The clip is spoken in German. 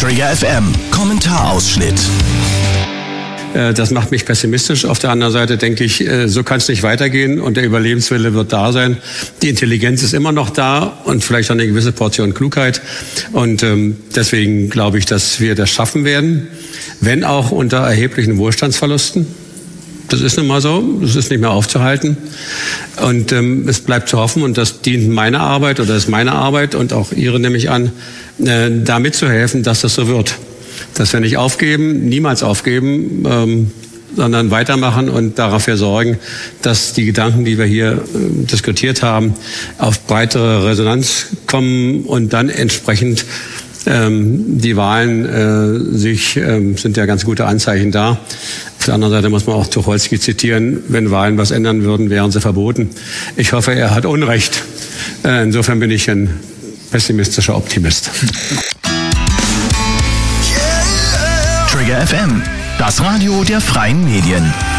Trigger FM, Kommentarausschnitt. Das macht mich pessimistisch. Auf der anderen Seite denke ich, so kann es nicht weitergehen und der Überlebenswille wird da sein. Die Intelligenz ist immer noch da und vielleicht auch eine gewisse Portion Klugheit. Und deswegen glaube ich, dass wir das schaffen werden, wenn auch unter erheblichen Wohlstandsverlusten. Das ist nun mal so, das ist nicht mehr aufzuhalten. Und es bleibt zu hoffen, und das dient meiner Arbeit oder ist meine Arbeit und auch Ihre nehme ich an, da mitzuhelfen, dass das so wird. Dass wir nicht aufgeben, niemals aufgeben, sondern weitermachen und dafür sorgen, dass die Gedanken, die wir hier diskutiert haben, auf breitere Resonanz kommen und dann entsprechend die Wahlen sind ja ganz gute Anzeichen da. Auf der anderen Seite muss man auch Tucholsky zitieren, wenn Wahlen was ändern würden, wären sie verboten. Ich hoffe, er hat Unrecht. Insofern bin ich ein pessimistischer Optimist. Trigger FM, das Radio der freien Medien.